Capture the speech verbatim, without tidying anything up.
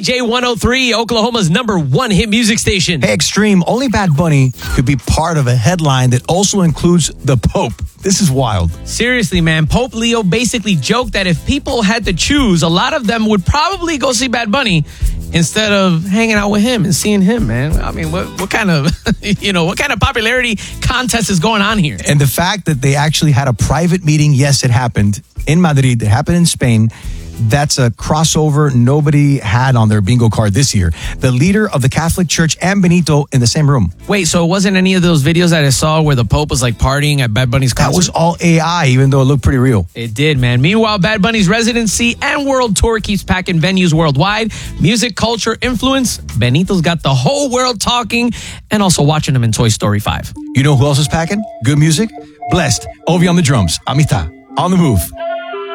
J one oh three, Oklahoma's number one hit music station. Hey, Extreme, only Bad Bunny could be part of a headline that also includes the Pope. This is wild. Seriously, man. Pope Leo basically joked that if people had to choose, a lot of them would probably go see Bad Bunny instead of hanging out with him and seeing him, man. I mean, what, what kind of, you know, what kind of popularity contest is going on here? And the fact that they actually had a private meeting, yes, it happened in Madrid, it happened in Spain. That's a crossover nobody had on their bingo card this year. The leader of the Catholic Church and Benito in the same room. Wait, so it wasn't any of those videos that I saw where the Pope was like partying at Bad Bunny's concert? That was all A I, even though it looked pretty real. It did, man. Meanwhile, Bad Bunny's residency and world tour keeps packing venues worldwide. Music, culture, influence. Benito's got the whole world talking and also watching him in Toy Story five. You know who else is packing? Good music? Blessed. Ovi on the drums. Amita. On the move.